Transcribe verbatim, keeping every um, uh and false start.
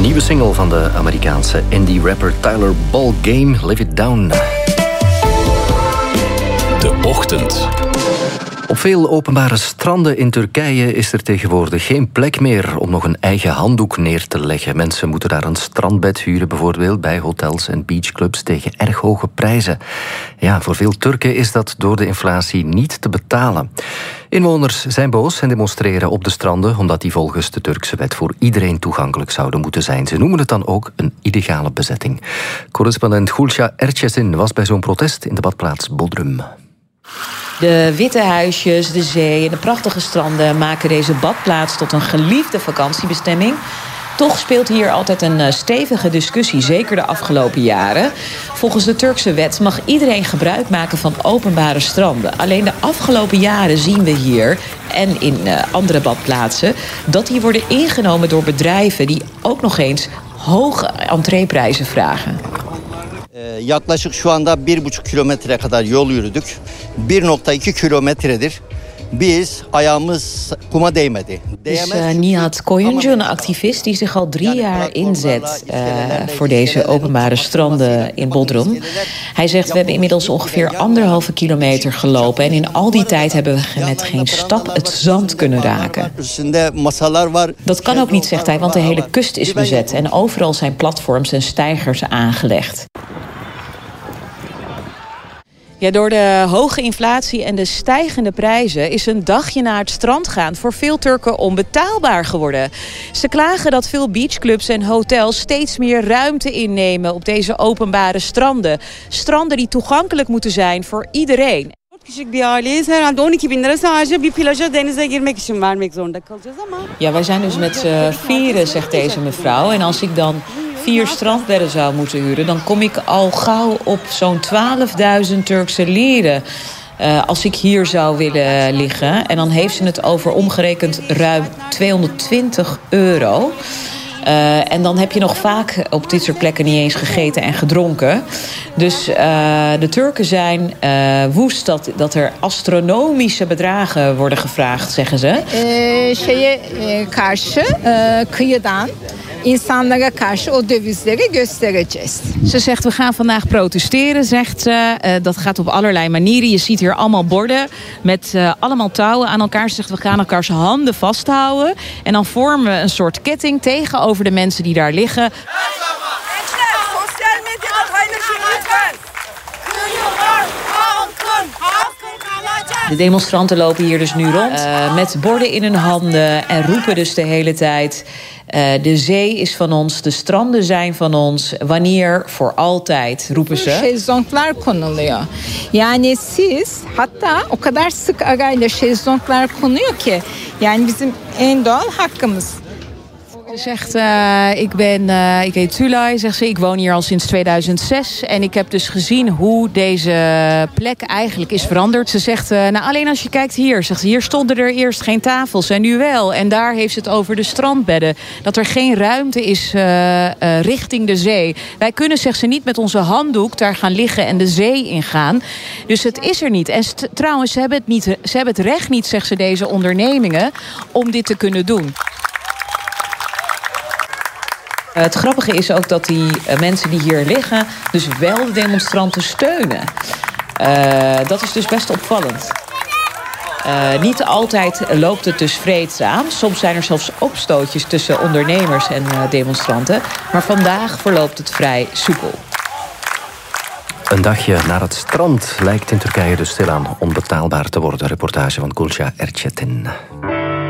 nieuwe single van de Amerikaanse indie-rapper Tyler Ballgame, Live It Down. De Ochtend. Op veel openbare stranden in Turkije is er tegenwoordig geen plek meer om nog een eigen handdoek neer te leggen. Mensen moeten daar een strandbed huren, bijvoorbeeld bij hotels en beachclubs tegen erg hoge prijzen. Ja, voor veel Turken is dat door de inflatie niet te betalen. Inwoners zijn boos en demonstreren op de stranden omdat die volgens de Turkse wet voor iedereen toegankelijk zouden moeten zijn. Ze noemen het dan ook een illegale bezetting. Correspondent Gülşah Erçetin was bij zo'n protest in de badplaats Bodrum. De witte huisjes, de zee en de prachtige stranden maken deze badplaats tot een geliefde vakantiebestemming. Toch speelt hier altijd een stevige discussie, zeker de afgelopen jaren. Volgens de Turkse wet mag iedereen gebruik maken van openbare stranden. Alleen de afgelopen jaren zien we hier en in andere badplaatsen dat die worden ingenomen door bedrijven die ook nog eens hoge entreeprijzen vragen. Ee, yaklaşık şu anda bir buçuk kilometre kadar yol yürüdük. bir nokta iki kilometredir biz ayağımız kuma değmedi. Dus uh, Nihat Koyuncu, een activist die zich al drie jaar inzet uh, voor deze openbare stranden in Bodrum. Hij zegt, we hebben inmiddels ongeveer anderhalve kilometer gelopen en in al die tijd hebben we met geen stap het zand kunnen raken. Dat kan ook niet, zegt hij, want de hele kust is bezet en overal zijn platforms en steigers aangelegd. Ja, door de hoge inflatie en de stijgende prijzen is een dagje naar het strand gaan voor veel Turken onbetaalbaar geworden. Ze klagen dat veel beachclubs en hotels steeds meer ruimte innemen op deze openbare stranden. Stranden die toegankelijk moeten zijn voor iedereen. Küçük bir aileyiz. Herhalde on iki bin lira sadece bir plaja denize girmek için vermek zorunda kalacağız ama. Ja, wij zijn dus met z'n vieren, zegt deze mevrouw. En als ik dan vier strandbedden zou moeten huren, dan kom ik al gauw op zo'n twaalfduizend Turkse lieren. Uh, als ik hier zou willen liggen. En dan heeft ze het over omgerekend ruim tweehonderdtwintig euro. Uh, en dan heb je nog vaak op dit soort plekken niet eens gegeten en gedronken. Dus uh, de Turken zijn uh, woest dat, dat er astronomische bedragen worden gevraagd, zeggen ze. Ee, şeye e, karşı e, kıyıdan insanlara karşı o dövizleri göstereceğiz. Ze zegt, we gaan vandaag protesteren, zegt ze. Uh, dat gaat op allerlei manieren. Je ziet hier allemaal borden met uh, allemaal touwen aan elkaar. Ze zegt, we gaan elkaars handen vasthouden. En dan vormen we een soort ketting tegenover de mensen die daar liggen. De demonstranten lopen hier dus nu rond uh, met borden in hun handen en roepen dus de hele tijd: Uh, de zee is van ons, de stranden zijn van ons. Wanneer? Voor altijd, roepen ze. Şezlonglar konuluyor. Yani siz hatta o kadar sık arayla şezlonglar konuyor ki yani bizim en doğal hakkımız. Ze zegt, uh, ik ben, uh, ik heet Tulay, zegt ze, ik woon hier al sinds tweeduizend zes. En ik heb dus gezien hoe deze plek eigenlijk is veranderd. Ze zegt, uh, nou alleen als je kijkt hier, zegt ze, hier stonden er eerst geen tafels en nu wel. En daar heeft ze het over de strandbedden. Dat er geen ruimte is uh, uh, richting de zee. Wij kunnen, zegt ze, niet met onze handdoek daar gaan liggen en de zee ingaan. Dus het is er niet. En st- trouwens, ze hebben, het niet, ze hebben het recht niet, zegt ze, deze ondernemingen, om dit te kunnen doen. Het grappige is ook dat die uh, mensen die hier liggen dus wel de demonstranten steunen. Uh, dat is dus best opvallend. Uh, niet altijd loopt het dus vreedzaam. Soms zijn er zelfs opstootjes tussen ondernemers en uh, demonstranten. Maar vandaag verloopt het vrij soepel. Een dagje naar het strand lijkt in Turkije dus stilaan onbetaalbaar te worden. Reportage van Gülşah Erçetin.